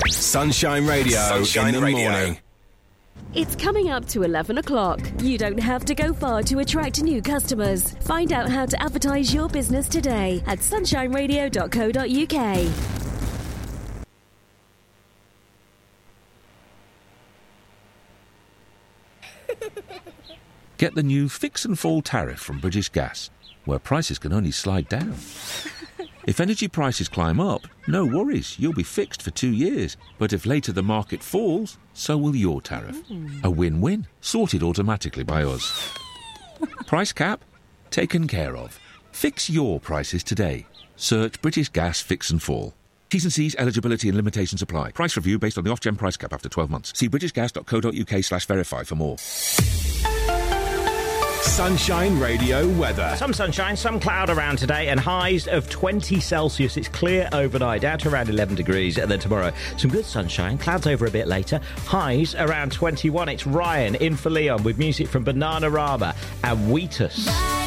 Sunshine Radio in the morning. It's coming up to 11 o'clock. You don't have to go far to attract new customers. Find out how to advertise your business today at sunshineradio.co.uk. Get the new Fix and Fall tariff from British Gas, where prices can only slide down. If energy prices climb up, no worries, you'll be fixed for 2 years. But if later the market falls, so will your tariff. A win-win, sorted automatically by us. Price cap? Taken care of. Fix your prices today. Search British Gas Fix and Fall. T's and C's, eligibility and limitations apply. Price review based on the Ofgem price cap after 12 months. See britishgas.co.uk/verify for more. Sunshine Radio weather. Some sunshine, some cloud around today, and highs of 20 Celsius. It's clear overnight, down to around 11 degrees. And then tomorrow, some good sunshine, clouds over a bit later, highs around 21. It's Ryan in for Leon with music from Bananarama and Wheatus.